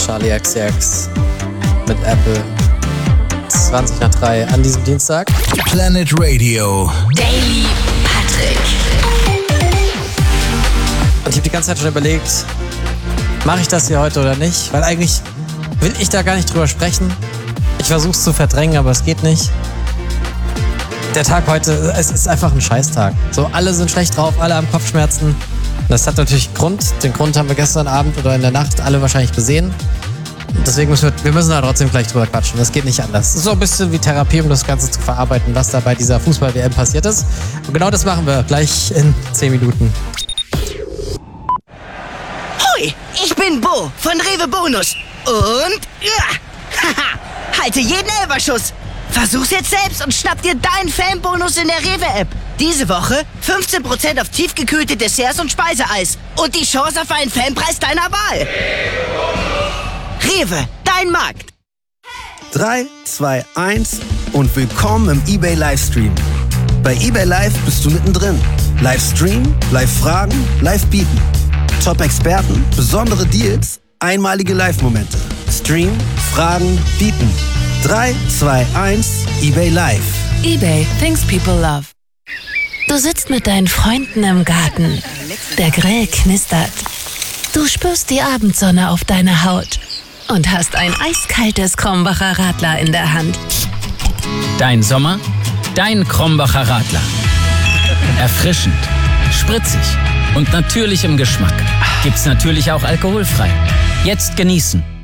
Charlie XCX mit Apple. 20 nach 3 an diesem Dienstag. Planet Radio. Daily Patrick. Und ich habe die ganze Zeit schon überlegt, mache ich das hier heute oder nicht? Weil eigentlich will ich da gar nicht drüber sprechen. Ich versuche es zu verdrängen, aber es geht nicht. Der Tag heute, es ist einfach ein Scheißtag. So, alle sind schlecht drauf, alle haben Kopfschmerzen. Das hat natürlich Grund. Den Grund haben wir gestern Abend oder in der Nacht alle wahrscheinlich gesehen. Deswegen müssen wir da trotzdem gleich drüber quatschen. Das geht nicht anders. Das ist so ein bisschen wie Therapie, um das Ganze zu verarbeiten, was da bei dieser Fußball-WM passiert ist. Und genau das machen wir gleich in 10 Minuten. Hoi, ich bin Bo von Rewe Bonus. Und halte jeden Elberschuss. Versuch's jetzt selbst und schnapp dir deinen Fanbonus in der Rewe-App. Diese Woche 15% auf tiefgekühlte Desserts und Speiseeis. Und die Chance auf einen Fanpreis deiner Wahl. Rewe, dein Markt. 3, 2, 1 und willkommen im eBay Livestream. Bei eBay Live bist du mittendrin. Livestream, Live-Fragen, Live-Bieten. Top-Experten, besondere Deals, einmalige Live-Momente. Stream, Fragen, Bieten. 3, 2, 1, eBay Live. eBay, things people love. Du sitzt mit deinen Freunden im Garten. Der Grill knistert. Du spürst die Abendsonne auf deiner Haut und hast ein eiskaltes Krombacher Radler in der Hand. Dein Sommer, dein Krombacher Radler. Erfrischend, spritzig und natürlich im Geschmack. Gibt's natürlich auch alkoholfrei. Jetzt genießen.